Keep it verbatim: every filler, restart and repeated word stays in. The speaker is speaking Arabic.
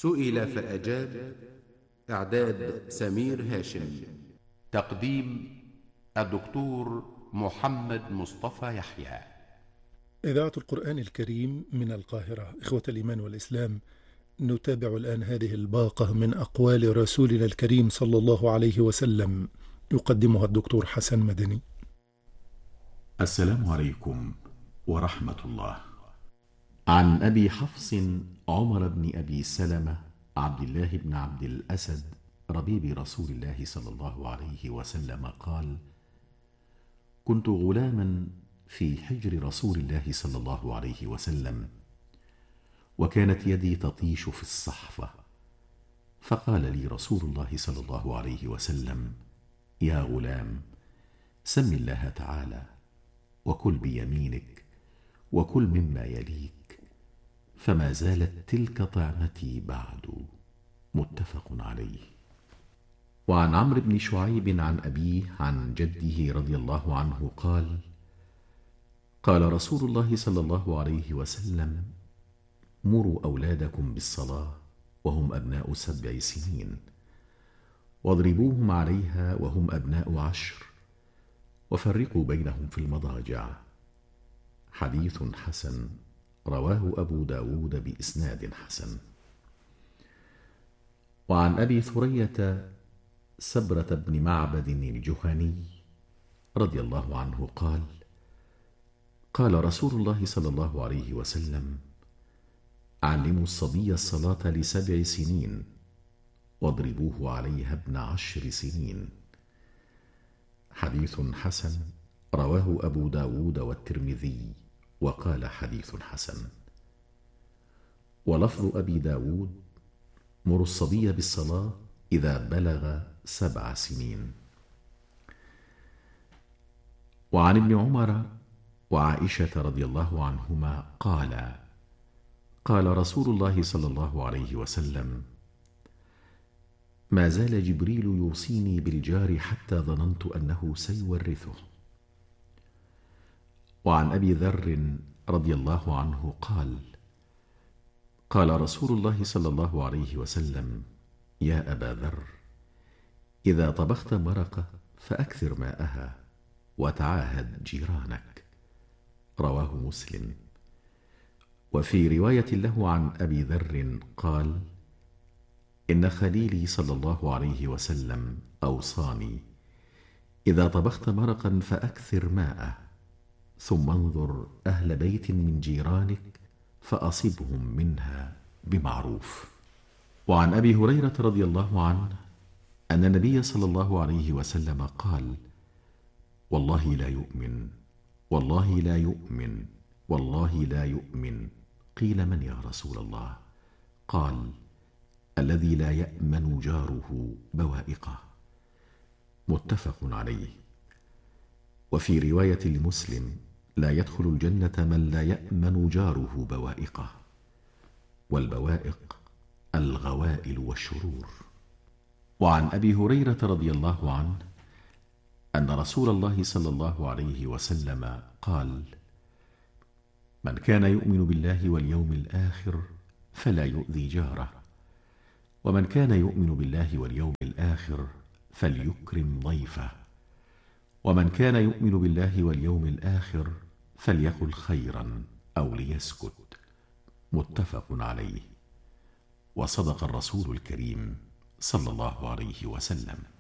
سئل فأجاب. إعداد سمير هاشم. تقديم الدكتور محمد مصطفى يحيى. إذاعة القرآن الكريم من القاهرة. إخوة الإيمان والإسلام، نتابع الآن هذه الباقة من أقوال رسولنا الكريم صلى الله عليه وسلم، يقدمها الدكتور حسن مدني. السلام عليكم ورحمة الله. عن أبي حفص عمر بن أبي سلمة عبد الله بن عبد الأسد ربيب رسول الله صلى الله عليه وسلم قال: كنت غلاما في حجر رسول الله صلى الله عليه وسلم، وكانت يدي تطيش في الصحفة، فقال لي رسول الله صلى الله عليه وسلم: يا غلام، سم الله تعالى وكل بيمينك وكل مما يليك، فما زالت تلك طعمتي بعد. متفق عليه. وعن عمرو بن شعيب عن أبيه عن جده رضي الله عنه قال: قال رسول الله صلى الله عليه وسلم: مروا أولادكم بالصلاة وهم أبناء سبع سنين، واضربوهم عليها وهم أبناء عشر، وفرقوا بينهم في المضاجع. حديث حسن، رواه أبو داود بإسناد حسن. وعن أبي ثرية سبرة بن معبد الجهني رضي الله عنه قال: قال رسول الله صلى الله عليه وسلم: علموا الصبي الصلاة لسبع سنين، واضربوه عليها ابن عشر سنين. حديث حسن، رواه أبو داود والترمذي، وقال حديث حسن. ولفظ أبي داود: مروا الصبي بالصلاة إذا بلغ سبع سنين. وعن ابن عمر وعائشة رضي الله عنهما قال: قال رسول الله صلى الله عليه وسلم: ما زال جبريل يوصيني بالجار حتى ظننت أنه سيورثه. وعن أبي ذر رضي الله عنه قال: قال رسول الله صلى الله عليه وسلم: يا أبا ذر، إذا طبخت مرقة فأكثر ماءها وتعاهد جيرانك. رواه مسلم. وفي رواية له عن أبي ذر قال: إن خليلي صلى الله عليه وسلم أوصاني: إذا طبخت مرقا فأكثر ماءه، ثم انظر أهل بيت من جيرانك فأصبهم منها بمعروف. وعن أبي هريرة رضي الله عنه أن النبي صلى الله عليه وسلم قال: والله لا يؤمن، والله لا يؤمن، والله لا يؤمن. قيل: من يا رسول الله؟ قال: الذي لا يأمن جاره بوائقه. متفق عليه. وفي رواية لمسلم: لا يدخل الجنة من لا يأمن جاره بوائقه. والبوائق الغوائل والشرور. وعن أبي هريرة رضي الله عنه أن رسول الله صلى الله عليه وسلم قال: من كان يؤمن بالله واليوم الآخر فلا يؤذي جاره، ومن كان يؤمن بالله واليوم الآخر فليكرم ضيفه، ومن كان يؤمن بالله واليوم الآخر فليقل خيرا أو ليسكت. متفق عليه. وصدق الرسول الكريم صلى الله عليه وسلم.